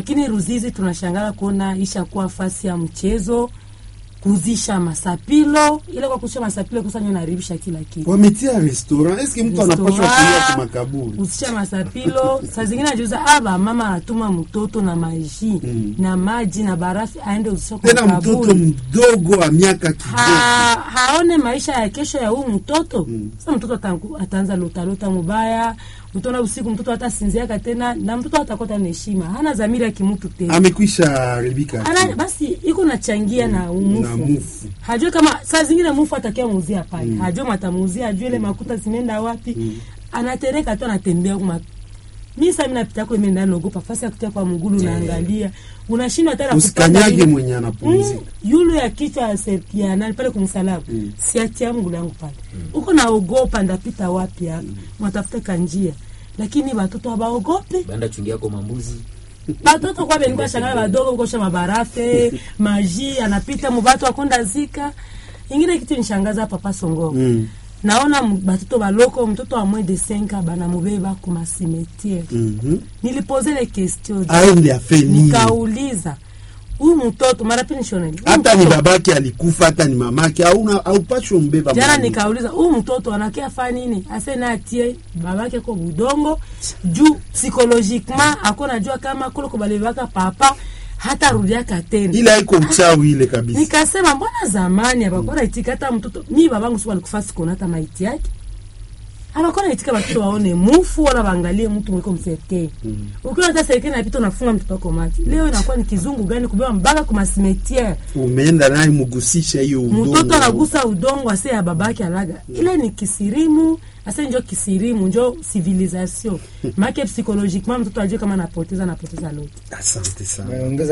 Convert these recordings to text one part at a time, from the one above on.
Lakini Ruzizi tunashangaa kuona isha kuwa fasi ya mchezo, kuzisha masapilo, ile kwa kuzisha masapilo kusanya naribisha kila kitu. Wametia restaurant, eske mtu anapaswa kulia kwa makaburi? Kuzisha masapilo, saa zingine ajuza mama anatuma mtoto na maji na maji na barafu aende uzisha kwa makaburi. Tena mtoto mdogo wa miaka kidogo. Haone maisha ya kesho ya huyu mtoto. Sasa mtoto ataanza lota mubaya. Utaona usiku mtoto hatasinziaka tena na mtoto atakota na heshima. Hana dhamiri ya kimutu tena. Amekwisha haribika. Basi iko nachangia na mufu. Hajui kama saa zingine mufu atakia muuzia pale. Hajui matamuuzia, hajui ile makuta zinaenda wapi. Anatereka tu anatembea kuma. Mimi sasa ninapita kwa mimi ndani naogopa fasi ya kutia kwa mgulu naangalia. Unashindwa hata usikanyage mwenye anapumzika. Yule ya kichwa ya nani pale kumsalamu. Siatia mgulu yangu pale. Uko naogopa ndapita wapi hapa. Mwatafuta kanjia. Lakini watoto hawaogope. Banda chungi yako mambuzi. Watoto kwa benga shangala badogo ngosha mabarafe, maji anapita mbato akonda zika. Ingine kitu nishangaza Papa Songo. Naona batoto baloko mtoto wa moins de 5 bana mubeba kuma cimetière. Nilipoze le question. Aende afeni. Nikauliza huyu mtoto mara pili nishoneli. Hata ni babake alikufa, hata ni mamake au pasho mbeba. Jana nikauliza huyu mtoto anakia fa nini? Asena atie babake kwa budongo juu psychologiquement akona jua kama kule kubalebaka papa hata rudiaka tena. Ila iko mchawi ile kabisa. Nikasema mbona zamani abakora itika hata mtoto mimi babangu sio alikufa siku na hata maiti yake. Abakora itika watoto waone mufu wala baangalie mtu mwiko mserkei. Ukiona hata serikali inapita unafunga mtoto wako maji. Leo inakuwa ni kizungu gani kubeba mbaka kwa cimetière. Umeenda naye mugusisha hiyo udongo. Mtoto anagusa udongo ase ya babake alaga. Ile ni kisirimu, ase njo kisirimu, njo civilisation. Make psychologiquement mtoto ajue kama anapoteza lote. Asante sana.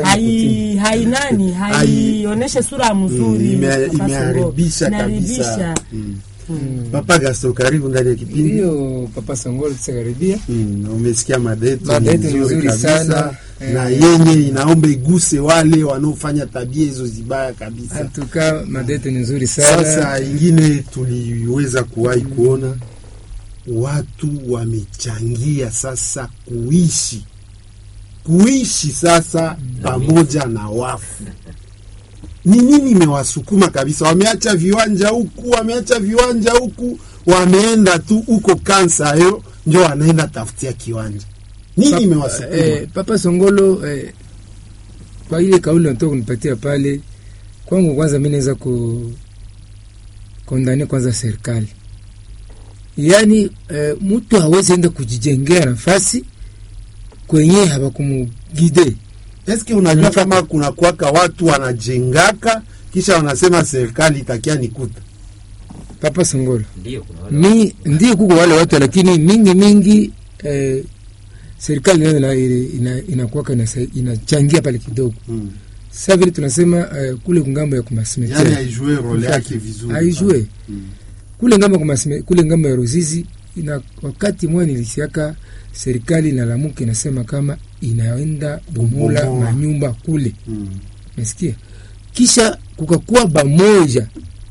Haioneshe sura mzuri. Imeharibisha kabisa. Papa Gaston, karibu ndani ya kipindi. Hiyo Papa Songolo tusakaribia. Umesikia madeto nzuri sana. Na yenye inaomba iguse wale wanaofanya tabia hizo zibaya kabisa. Atuka madeto nzuri sana. Sasa ingine tuliweza kuwahi kuona watu wamechangia sasa kuishi sasa pamoja na wafu. Ni nini imewasukuma kabisa? Wameacha viwanja huku, wameenda tu huko kansa hiyo ndio wanaenda tafutia kiwanja. Nini imewasukuma? Papa Songolo, kwa ile kauli natoka kunipatia pale, kwangu kwanza mimi naweza kondani kwanza serikali. Yaani mtu hawezi enda kujijengea nafasi kwenye habakumugide. Eske unajua kama kuna kuwaka watu wanajengaka kisha wanasema serikali itakia nikuta? Papa Songolo. Ndio kuko wale watu, lakini mingi serikali inakuwaka inachangia pale kidogo. Sasa vile tunasema kule ngambo ya kumasimeti. Yaani haijue role yake vizuri. Haijue. Kule ngambo ya Ruzizi wakati mmoja nilisiaka serikali inalamuka inasema kama inaenda bomola manyumba kule. Nasikia. Kisha kukakuwa bamoja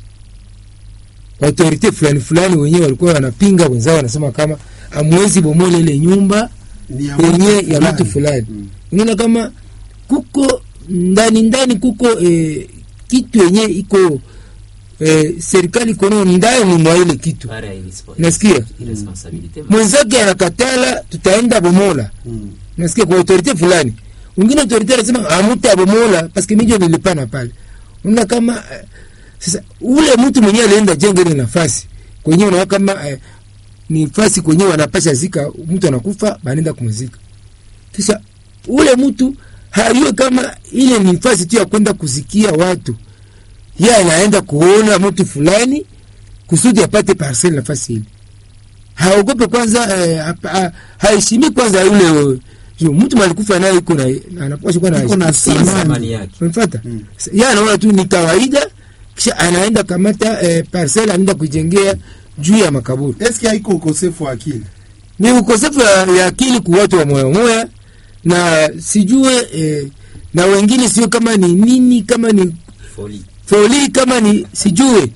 autorite fulani wenyewe walikuwa wanapinga, wenzao wanasema kama amwezi bomola ile nyumba yenyewe ya mtu fulani. Unaona kama kuko ndani kuko kitu yenyewe iko serikali kono ndani mwa ile kitu. Nasikia mwenzake anakatala tutaenda bomola. Nasikia kwa autorite fulani. Wengine autorite anasema amuta bomola paske mijo nilipana pale. Unaona kama sasa ule mtu mwenyewe alienda jenga ile nafasi. Kwenyewe unaona kama ni nafasi kwenyewe wanapasha zika, mtu anakufa baada kumzika. Kisha ule mtu hayue kama ile ni nafasi tu ya kwenda kuzikia watu. Yeye anaenda kuona mtu fulani kusudi apate parcel nafasi ile. Haogope kwanza, haishimi kwanza yule mtu malikufa naye iko na anapaswa kuwa na samani yake. Unafuata? Yeye anaona tu ni kawaida, kisha anaenda kamata parcel anaenda kujengea juu ya makaburi. Eske haiko ukosefu wa akili? Ni ukosefu ya akili kwa watu wa moyo na sijue na wengine sio kama ni nini, kama ni foli kama ni sijue.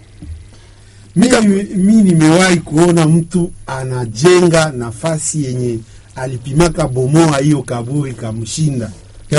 Mimi nimewahi kuona mtu anajenga nafasi yenye alipimaka bomoa hiyo kaburi kamshinda.